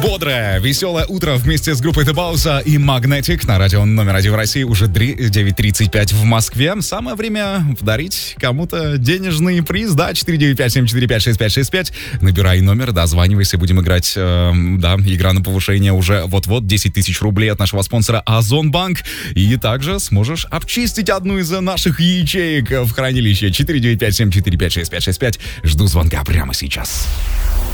Бодрое, веселое утро вместе с группой The Bounce и Magnetic на радио номер 1 в России. Уже 9:35 в Москве. Самое время подарить кому-то денежный приз. Да, 495-745-6565. Набирай номер, дозванивайся. Будем играть, игра на повышение уже вот-вот. 10 тысяч рублей от нашего спонсора Озонбанк. И также сможешь обчистить одну из наших ячеек в хранилище. 495-745-6565. Жду звонка прямо сейчас.